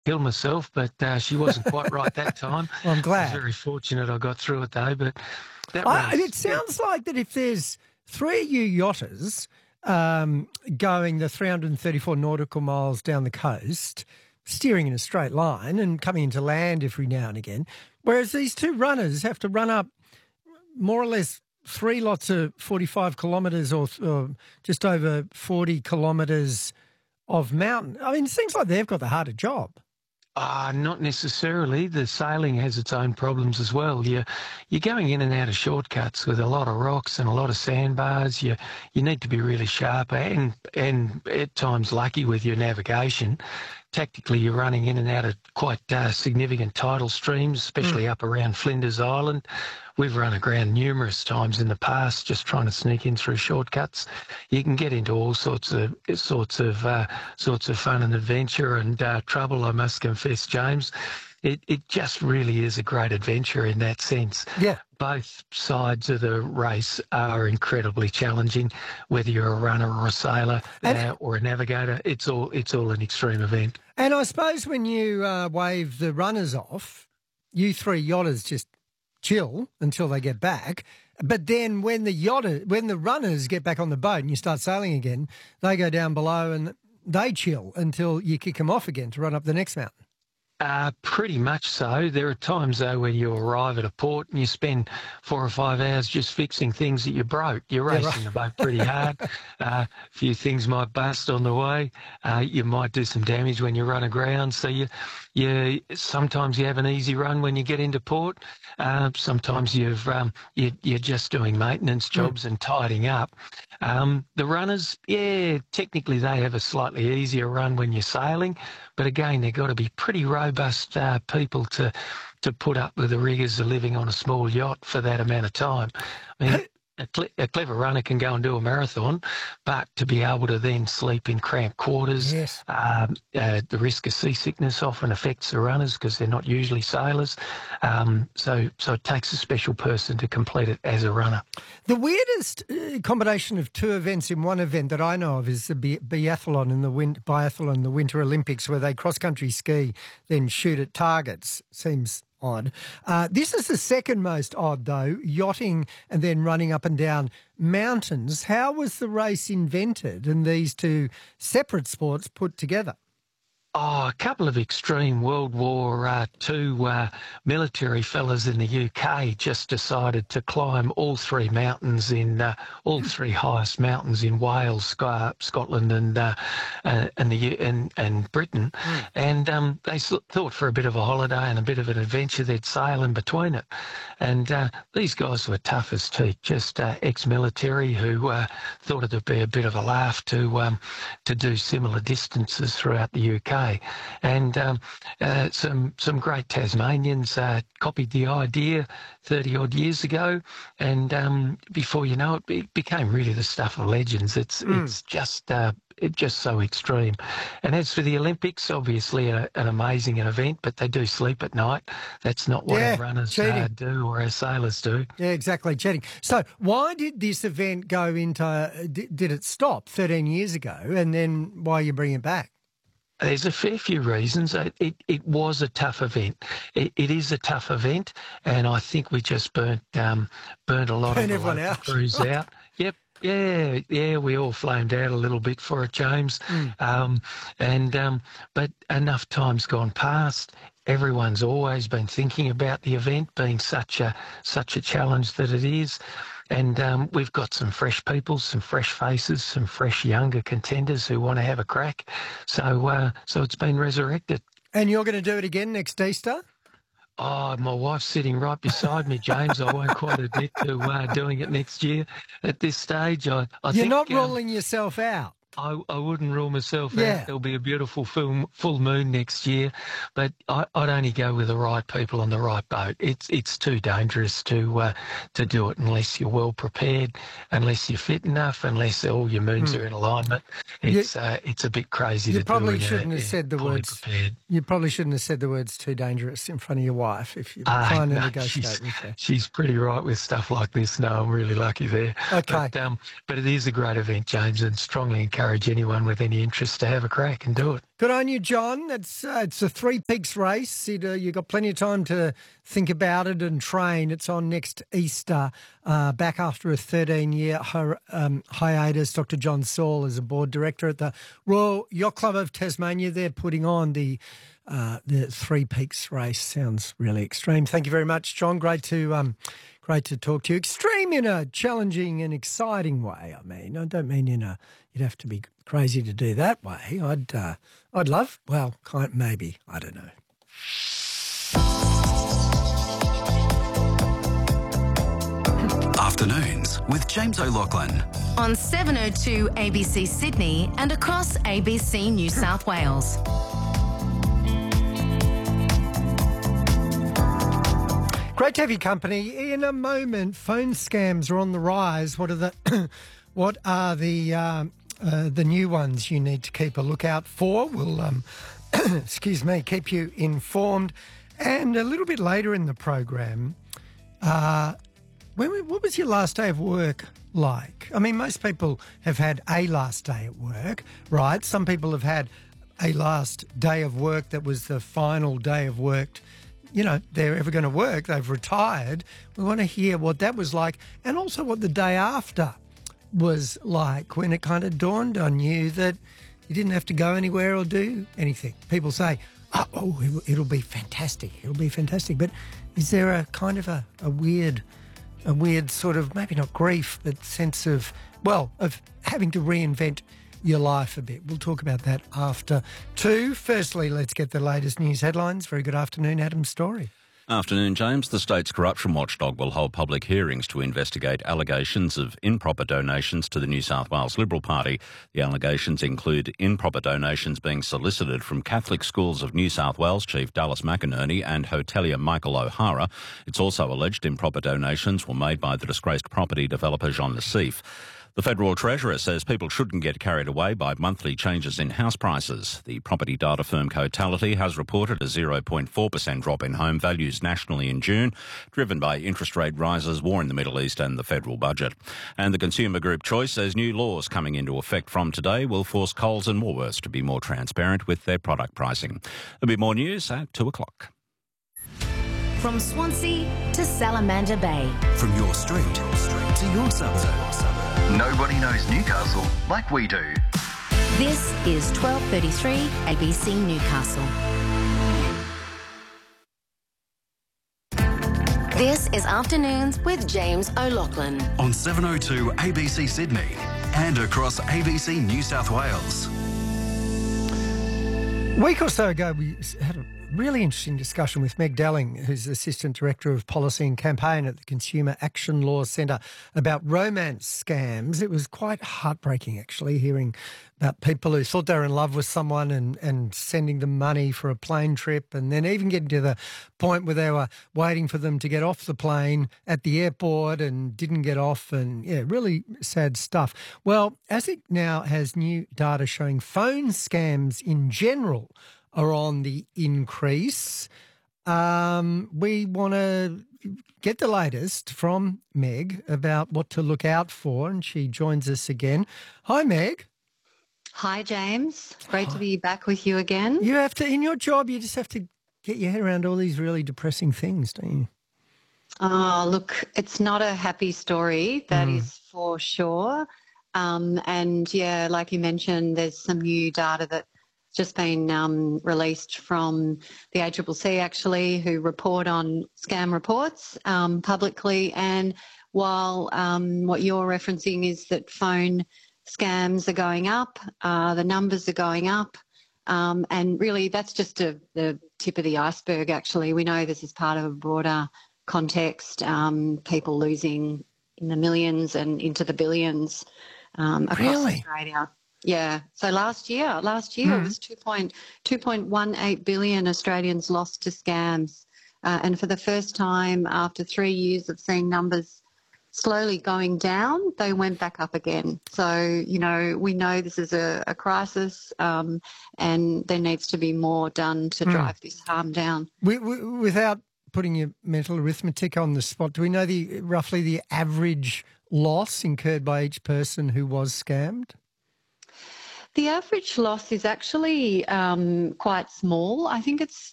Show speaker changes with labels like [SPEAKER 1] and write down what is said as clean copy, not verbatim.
[SPEAKER 1] kill myself, but she wasn't quite right that time.
[SPEAKER 2] Well, I'm
[SPEAKER 1] I was
[SPEAKER 2] glad.
[SPEAKER 1] very fortunate I got through it though, but that race...
[SPEAKER 2] It sounds like that if there's three of you yachters going the 334 nautical miles down the coast, steering in a straight line and coming into land every now and again, whereas these two runners have to run up more or less three lots of 45 kilometres or just over 40 kilometres of mountain. I mean, it seems like they've got the harder job.
[SPEAKER 1] Not necessarily. The sailing has its own problems as well. You're going in and out of shortcuts with a lot of rocks and a lot of sandbars. You need to be really sharp and at times lucky with your navigation. Tactically, you're running in and out of quite significant tidal streams, especially up around Flinders Island. We've run aground numerous times in the past, just trying to sneak in through shortcuts. You can get into all sorts of fun and adventure and trouble. I must confess, James, it just really is a great adventure in that sense.
[SPEAKER 2] Yeah.
[SPEAKER 1] Both sides of the race are incredibly challenging, whether you're a runner or a sailor or a navigator. It's all an extreme event.
[SPEAKER 2] And I suppose when you wave the runners off, you three yachters just chill until they get back. But then when the runners get back on the boat and you start sailing again, they go down below and they chill until you kick them off again to run up the next mountain.
[SPEAKER 1] Pretty much so. There are times, though, when you arrive at a port and you spend 4 or 5 hours just fixing things that you broke. You're racing the boat pretty hard. A few things might bust on the way. You might do some damage when you run aground. So sometimes you have an easy run when you get into port. Sometimes you're just doing maintenance jobs and tidying up. The runners, technically they have a slightly easier run when you're sailing, but again, they've got to be pretty robust people to put up with the rigours of living on a small yacht for that amount of time. I mean, a clever runner can go and do a marathon, but to be able to then sleep in cramped quarters,
[SPEAKER 2] yes.
[SPEAKER 1] The risk of seasickness often affects the runners because they're not usually sailors. So it takes a special person to complete it as a runner.
[SPEAKER 2] The weirdest combination of two events in one event that I know of is the biathlon and the Winter Olympics, where they cross-country ski, then shoot at targets. Seems odd. This is the second most odd, though, yachting and then running up and down mountains. How was the race invented and these two separate sports put together?
[SPEAKER 1] A couple of extreme World War II military fellas in the UK just decided to climb all three mountains all three highest mountains in Wales, Scotland, and Britain, and they thought for a bit of a holiday and a bit of an adventure they'd sail in between it. And these guys were tough as teeth, just ex-military who thought it'd be a bit of a laugh to do similar distances throughout the UK. And some great Tasmanians copied the idea 30-odd years ago, and before you know it, it became really the stuff of legends. It's just so extreme. And as for the Olympics, obviously an amazing event, but they do sleep at night. That's not what our runners do or our sailors do.
[SPEAKER 2] Yeah, exactly, cheating. So why did this event go into, did it stop 13 years ago, and then why are you bringing it back?
[SPEAKER 1] There's a fair few reasons. It was a tough event. It is a tough event, and I think we just burnt a lot of the local crews out. Yep. Yeah, we all flamed out a little bit for it, James. But enough time's gone past. Everyone's always been thinking about the event being such a challenge that it is. And we've got some fresh people, some fresh faces, some fresh younger contenders who want to have a crack. So it's been resurrected.
[SPEAKER 2] And you're going to do it again next Easter?
[SPEAKER 1] Oh, my wife's sitting right beside me, James. I won't quite admit to doing it next year. At this stage, I think...
[SPEAKER 2] You're not ruling yourself out?
[SPEAKER 1] I wouldn't rule myself out. There'll be a beautiful full moon next year, but I'd only go with the right people on the right boat. It's too dangerous to do it unless you're well prepared, unless you're fit enough, unless all your moons are in alignment. It's a bit crazy to do.
[SPEAKER 2] You probably shouldn't have said the words.
[SPEAKER 1] Prepared.
[SPEAKER 2] You probably shouldn't have said the words "too dangerous" in front of your wife if you're trying to negotiate with her.
[SPEAKER 1] She's pretty right with stuff like this. No, I'm really lucky there.
[SPEAKER 2] Okay,
[SPEAKER 1] but it is a great event, James, and strongly encourage anyone with any interest to have a crack and do it.
[SPEAKER 2] Good on you, John. It's a Three Peaks race. You've got plenty of time to think about it and train. It's on next Easter, back after a 13-year hiatus. Dr. John Saul is a board director at the Royal Yacht Club of Tasmania. They're putting on the Three Peaks race. Sounds really extreme. Thank you very much, John. Great to talk to you. Extreme in a challenging and exciting way. I mean, I don't mean you'd have to be crazy to do that way. I'd love, well, maybe, I don't know.
[SPEAKER 3] Afternoons with James O'Loughlin.
[SPEAKER 4] On 702 ABC Sydney and across ABC New South Wales.
[SPEAKER 2] Great to have your company. In a moment, phone scams are on the rise. What are the new ones you need to keep a lookout for? We'll, keep you informed. And a little bit later in the program, what was your last day of work like? I mean, most people have had a last day at work, right? Some people have had a last day of work that was the final day of work they're ever going to work. They've retired. We want to hear what that was like, and also what the day after was like, when it kind of dawned on you that you didn't have to go anywhere or do anything. People say, it'll be fantastic. It'll be fantastic. But is there a kind of a weird sort of, maybe not grief, but sense of having to reinvent your life a bit? We'll talk about that after 2. Firstly, let's get the latest news headlines. Very good afternoon, Adam Story.
[SPEAKER 5] Afternoon, James. The state's corruption watchdog will hold public hearings to investigate allegations of improper donations to the New South Wales Liberal Party. The allegations include improper donations being solicited from Catholic Schools of New South Wales Chief Dallas McInerney and hotelier Michael O'Hara. It's also alleged improper donations were made by the disgraced property developer Jean Nassif. The Federal Treasurer says people shouldn't get carried away by monthly changes in house prices. The property data firm Cotality has reported a 0.4% drop in home values nationally in June, driven by interest rate rises, war in the Middle East and the federal budget. And the consumer group Choice says new laws coming into effect from today will force Coles and Woolworths to be more transparent with their product pricing. There'll be more news at 2 o'clock.
[SPEAKER 4] From Swansea to Salamander Bay.
[SPEAKER 3] From your street to your suburb. Nobody knows Newcastle like we do.
[SPEAKER 4] This is 1233 ABC Newcastle. This is Afternoons with James O'Loughlin.
[SPEAKER 3] On 702 ABC Sydney and across ABC New South Wales.
[SPEAKER 2] A week or so ago, we had a really interesting discussion with Meg Delling, who's Assistant Director of Policy and Campaign at the Consumer Action Law Centre, about romance scams. It was quite heartbreaking, actually, hearing about people who thought they were in love with someone and sending them money for a plane trip, and then even getting to the point where they were waiting for them to get off the plane at the airport and didn't get off, and really sad stuff. Well, ASIC now has new data showing phone scams in general are on the increase. We want to get the latest from Meg about what to look out for, and she joins us again. Hi, Meg.
[SPEAKER 6] Hi, James. Great to be back with you again.
[SPEAKER 2] You have to, in your job, you just have to get your head around all these really depressing things, don't you?
[SPEAKER 6] Oh, look, it's not a happy story, that is for sure. And yeah, like you mentioned, there's some new data that's just been released from the ACCC, actually, who report on scam reports publicly. And while what you're referencing is that phone scams are going up, the numbers are going up, and really that's just the tip of the iceberg, actually. We know this is part of a broader context, people losing in the millions and into the billions across Australia. Yeah. So last year it was 2.18 billion Australians lost to scams. And for the first time after 3 years of seeing numbers slowly going down, they went back up again. So, we know this is a crisis, and there needs to be more done to drive this harm down.
[SPEAKER 2] Without putting your mental arithmetic on the spot, do we know roughly the average loss incurred by each person who was scammed?
[SPEAKER 6] The average loss is actually quite small. I think it's